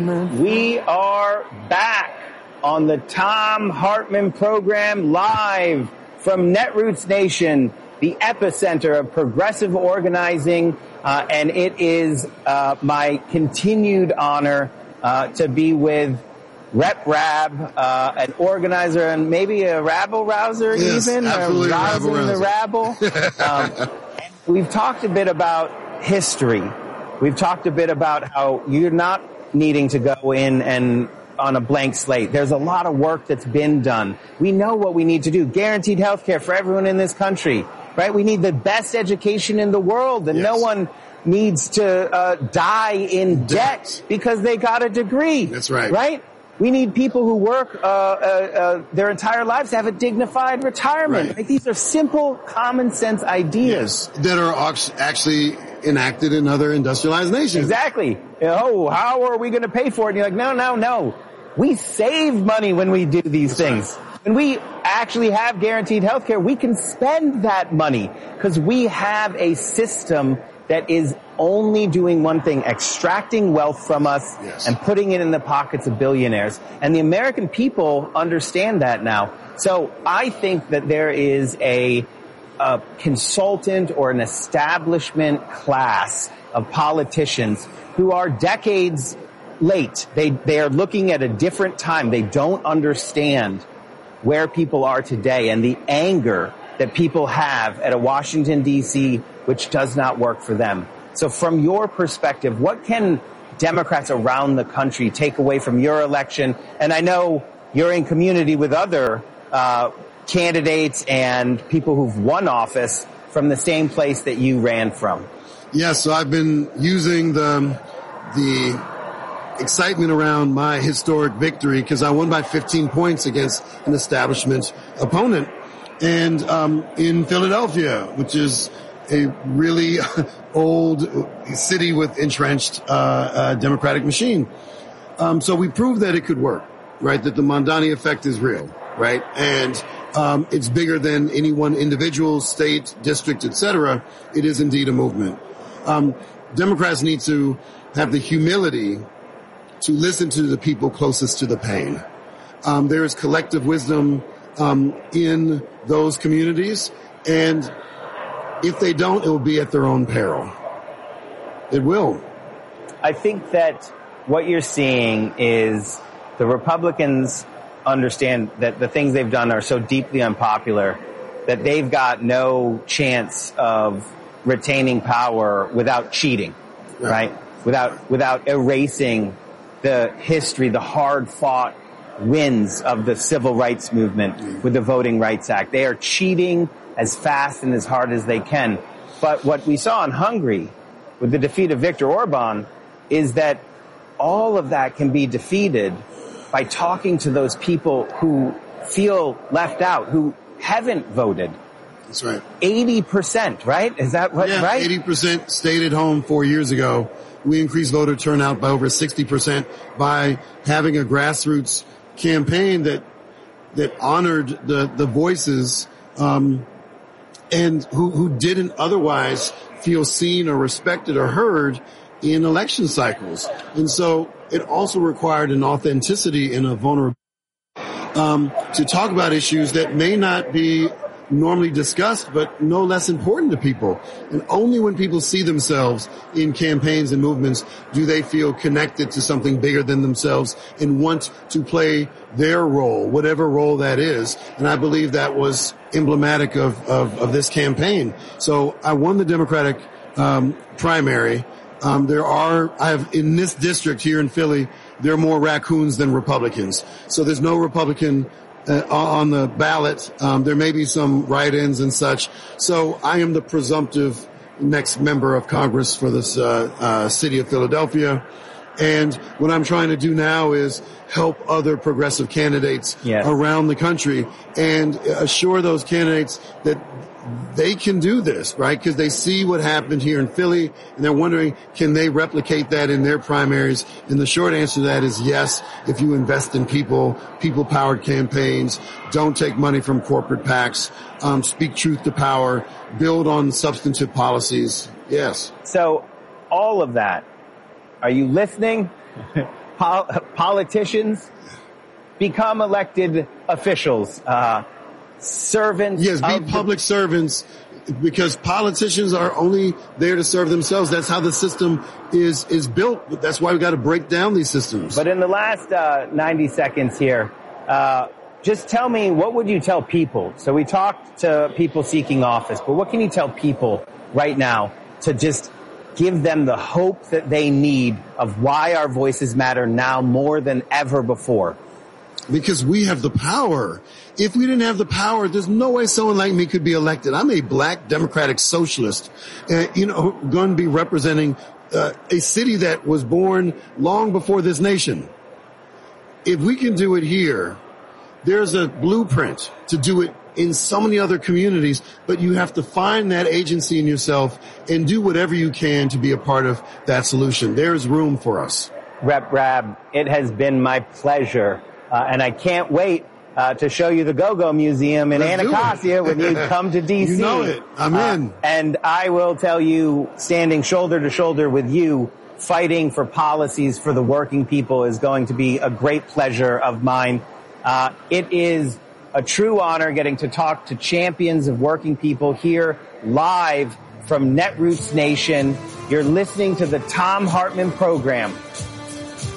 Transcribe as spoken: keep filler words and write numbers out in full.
gentlemen. We are back on the Thom Hartmann program, live from Netroots Nation, the epicenter of progressive organizing, uh, and it is uh, my continued honor uh, to be with Rep Rab, uh, an organizer and maybe a rabble-rouser yes, even, absolutely or rousing the rabble. um, we've talked a bit about history. We've talked a bit about how you're not needing to go in and on a blank slate. There's a lot of work that's been done. We know what we need to do. Guaranteed health care for everyone in this country, right? We need the best education in the world, and yes. no one needs to uh, die in debt. debt because they got a degree. That's right. Right? We need people who work uh, uh, uh, their entire lives to have a dignified retirement. Right. Like, these are simple, common sense ideas. Yes, that are actually enacted in other industrialized nations. Exactly. Oh, how are we going to pay for it? And you're like, no, no, no. We save money when we do these That's things. Right. When we actually have guaranteed health care, we can spend that money because we have a system that is only doing one thing, extracting wealth from us yes. and putting it in the pockets of billionaires. And the American people understand that now. So I think that there is a, a consultant or an establishment class of politicians who are decades late. They, they are looking at a different time. They don't understand where people are today and the anger that people have at a Washington, D C, which does not work for them. So from your perspective, what can Democrats around the country take away from your election? And I know you're in community with other uh, candidates and people who've won office from the same place that you ran from. Yes, yeah, so I've been using the the excitement around my historic victory because I won by fifteen points against an establishment opponent. And um, in Philadelphia, which is a really old city with entrenched uh, uh, democratic machine. Um, so we proved that it could work, right? That the Mondani effect is real, right? And um, it's bigger than any one individual, state, district, et cetera. It is indeed a movement. Um, Democrats need to have the humility to listen to the people closest to the pain. Um, there is collective wisdom um, in those communities, and if they don't, it will be at their own peril. It will. I think that what you're seeing is the Republicans understand that the things they've done are so deeply unpopular that they've got no chance of retaining power without cheating, right? right? Without, without erasing the history, the hard-fought wins of the civil rights movement with the Voting Rights Act. They are cheating as fast and as hard as they can. But what we saw in Hungary with the defeat of Viktor Orban is that all of that can be defeated by talking to those people who feel left out, who haven't voted. That's right. eighty percent, right? Is that what, yeah, right? eighty percent stayed at home four years ago. We increased voter turnout by over sixty percent by having a grassroots campaign that that honored the, the voices um, and who, who didn't otherwise feel seen or respected or heard in election cycles. And so it also required an authenticity and a vulnerability um, to talk about issues that may not be normally discussed, but no less important to people. And only when people see themselves in campaigns and movements do they feel connected to something bigger than themselves and want to play their role, whatever role that is. And I believe that was emblematic of, of, of this campaign. So I won the Democratic um, primary. Um, there are, I have, in this district here in Philly, there are more raccoons than Republicans. So there's no Republican Uh, on the ballot. Um, there may be some write-ins and such. So I am the presumptive next member of Congress for this uh, uh, city of Philadelphia. And what I'm trying to do now is help other progressive candidates yes. around the country and assure those candidates that they can do this, right? Because they see what happened here in Philly and they're wondering, can they replicate that in their primaries? And the short answer to that is yes, if you invest in people, people-powered campaigns, don't take money from corporate PACs, um, speak truth to power, build on substantive policies. Yes. So all of that, are you listening? pol- politicians, become elected officials, uh, servants. Yes, be of public the- servants, because politicians are only there to serve themselves. That's how the system is is built. That's why we got to break down these systems. But in the last uh, ninety seconds here, uh, just tell me, what would you tell people? So we talked to people seeking office, but what can you tell people right now to just give them the hope that they need of why our voices matter now more than ever before? Because we have the power. If we didn't have the power, there's no way someone like me could be elected. I'm a black democratic socialist, uh, you know, going to be representing uh, a city that was born long before this nation. If we can do it here, there's a blueprint to do it in so many other communities, but you have to find that agency in yourself and do whatever you can to be a part of that solution. There's room for us. Rep Rabb, it has been my pleasure. Uh, and I can't wait uh, to show you the Go-Go Museum in Let's Anacostia when you come to D C. You know it. I'm uh, in. And I will tell you, standing shoulder to shoulder with you, fighting for policies for the working people is going to be a great pleasure of mine. Uh, it is a true honor getting to talk to champions of working people here live from Netroots Nation. You're listening to the Thom Hartmann program.